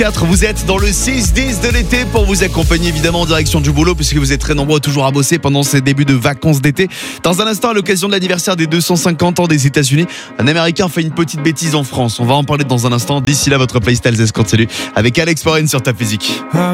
4, vous êtes dans le 6-10 de l'été pour vous accompagner évidemment en direction du boulot puisque vous êtes très nombreux toujours à bosser pendant ces débuts de vacances d'été. Dans un instant, à l'occasion de l'anniversaire des 250 ans des États-Unis, un Américain fait une petite bêtise en France. On va en parler dans un instant. D'ici là, votre playlist Zest continue avec Alex Foreign sur Top Music.